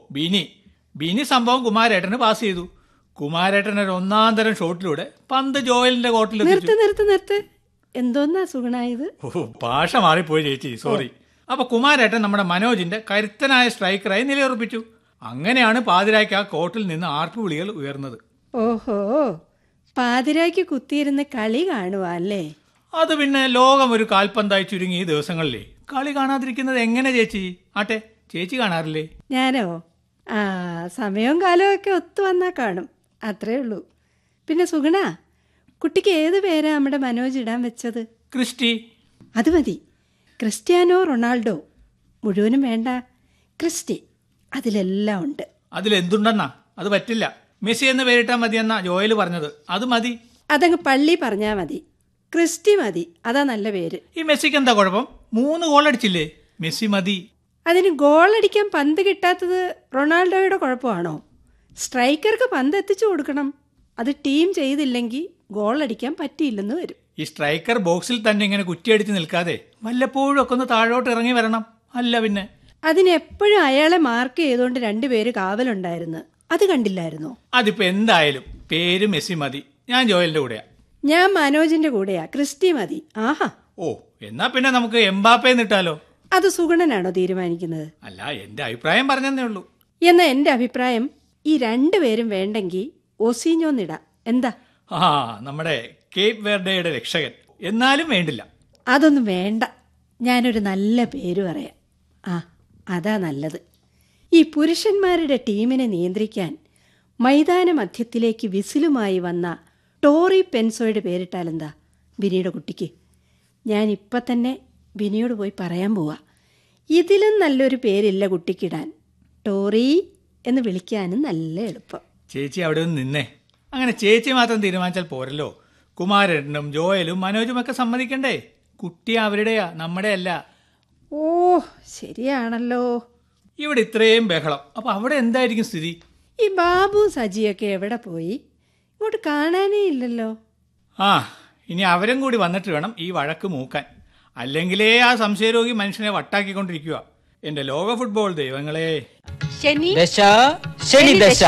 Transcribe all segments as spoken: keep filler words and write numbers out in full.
ബിനി ബിനി സംഭവം കുമാരേട്ടന് പാസ് ചെയ്തു. കുമാരേട്ടൻ ഒരു ഒന്നാം തരം ഷോട്ടിലൂടെ പന്ത് ജോയലിന്റെ കോട്ടിൽ നിർത്ത് നിർത്ത് നിർത്ത് എന്തോന്നാ സുഗുണായത്? ഓ ഭാഷ മാറിപ്പോയി ചേച്ചി, സോറി. അപ്പൊ കുമാരേട്ടൻ നമ്മുടെ മനോജിന്റെ കരുത്തനായ സ്ട്രൈക്കറായി നിലയുറപ്പിച്ചു. അങ്ങനെയാണ് പാതിരായ്ക്ക് ആ കോർട്ടിൽ നിന്ന് ആർപ്പുവിളികൾ ഉയർന്നത്. ഓഹോ, പാതിരായ്ക്ക് കുത്തിയിരുന്ന് കളി കാണുവാ അല്ലേ? അത് പിന്നെ ലോകം ഒരു കാൽപന്തായി ചുരുങ്ങി ഈ ദിവസങ്ങളിലേ കളി കാണാതിരിക്കുന്നത് എങ്ങനെ ചേച്ചി? ആട്ടെ, ചേച്ചി കാണാറില്ലേ? ഞാനോ? ആ, സമയവും കാലവും ഒക്കെ ഒത്തു വന്നാൽ കാണും, അത്രേ ഉള്ളൂ. പിന്നെ സുഗുണ, കുട്ടിക്ക് ഏത് പേരാ നമ്മുടെ മനോജ് ഇടാൻ വെച്ചത്? ക്രിസ്റ്റി. അത് മതി. ക്രിസ്ത്യാനോ റൊണാൾഡോ മുഴുവനും വേണ്ട, ക്രിസ്റ്റി, അതിലെല്ലാം ഉണ്ട്. അതിലെന്തുണ്ടെന്നാ? അത് പറ്റില്ല. മെസ്സി എന്ന് പേരിട്ടാ മതിയെന്നാ ജോയൽ പറഞ്ഞത്. അത് മതി. അതങ്ങ് പള്ളി പറഞ്ഞാൽ മതി. ക്രിസ്റ്റി മതി, അതാ നല്ല പേര്. ഈ മെസ്സിക്ക് എന്താ കുഴപ്പം? മൂന്ന് ഗോൾ അടിച്ചില്ലേ? മെസ്സി മതി. അതിന് ഗോളടിക്കാൻ പന്ത് കിട്ടാത്തത് റൊണാൾഡോയുടെ കുഴപ്പമാണോ? സ്ട്രൈക്കർക്ക് പന്ത് എത്തിച്ചു കൊടുക്കണം. അത് ടീം ചെയ്തില്ലെങ്കിൽ ഗോളടിക്കാൻ പറ്റിയില്ലെന്ന് വരും. ഈ സ്ട്രൈക്കർ ബോക്സിൽ തന്നെ ഇങ്ങനെ കുറ്റിയടിച്ച് നിൽക്കാതെ വല്ലപ്പോഴും ഒക്കെ ഒന്ന് താഴോട്ട് ഇറങ്ങി വരണം. അല്ല പിന്നെ അതിനെപ്പോഴും അയാളെ മാർക്ക് ചെയ്തുകൊണ്ട് രണ്ടുപേര് കാവലുണ്ടായിരുന്നു. അത് കണ്ടില്ലായിരുന്നോ? അതിപ്പോ എന്തായാലും പേര് മെസ്സി മതി. ഞാൻ ജോയലിന്റെ കൂടെയാ. ഞാൻ മനോജിന്റെ കൂടെയാ. ക്രിസ്റ്റി മതി. ആഹാ. ഓ, എന്നാ പിന്നെ നമുക്ക് എംബാപ്പെ നിട്ടാലോ? അത് സുഗുണനാണോ തീരുമാനിക്കുന്നത്? അല്ല, എന്റെ അഭിപ്രായം പറഞ്ഞതേ ഉള്ളൂ. എന്നാ എന്റെ അഭിപ്രായം ഈ രണ്ടുപേരും വേണ്ടെങ്കിൽ ഒസീഞ്ഞോന്നിടാം. എന്താ? ആ, നമ്മുടെ കേപ്പ് വെർഡയുടെ രക്ഷകൻ. എന്നാലും വേണ്ടില്ല. അതൊന്നും വേണ്ട. ഞാനൊരു നല്ല പേര് പറയാം. ആ, അതാ നല്ലത്. ഈ പുരുഷന്മാരുടെ ടീമിനെ നിയന്ത്രിക്കാൻ മൈതാന മധ്യത്തിലേക്ക് വിസിലുമായി വന്ന ടോറി പെൻസോയുടെ പേരിട്ടാലെന്താ ബിനിയുടെ കുട്ടിക്ക്? ഞാൻ ഇപ്പം തന്നെ ബിനിയോട് പോയി പറയാൻ പോവാ. ഇതിലും നല്ലൊരു പേരില്ല കുട്ടിക്കിടാൻ. ടോറി എന്ന് വിളിക്കാനും നല്ല എളുപ്പം. ചേച്ചി അവിടെ നിന്ന് നിന്നേ. അങ്ങനെ ചേച്ചി മാത്രം തീരുമാനിച്ചാൽ പോരല്ലോ. കുമാരനും ജോയലും മനോജും ഒക്കെ സമ്മതിക്കണ്ടേ? കുട്ടി അവരുടെയാ, നമ്മുടെ അല്ല. ഓ, ശരിയാണല്ലോ. ഇവിടെ ഇത്രയും ബഹളം, അപ്പൊ അവിടെ എന്തായിരിക്കും സ്ഥിതി? ഈ ബാബു സജിയൊക്കെ എവിടെ പോയി? ഇങ്ങോട്ട് കാണാനേ ഇല്ലല്ലോ. ആ, ഇനി അവരും കൂടി വന്നിട്ട് വേണം ഈ വഴക്ക് മൂക്കാൻ. അല്ലെങ്കിലേ ആ സംശയരോഗി മനുഷ്യനെ വട്ടാക്കിക്കൊണ്ടിരിക്കുക. എന്റെ ലോക ഫുട്ബോൾ ദൈവങ്ങളെ. ശനി ദശ ശനി ദശ.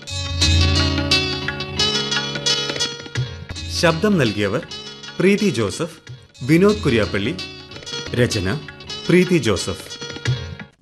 ശബ്ദം നൽകിയവർ പ്രീതി ജോസഫ്, വിനോദ് കുര്യാപ്പള്ളി. രചന പ്രീതി ജോസഫ്.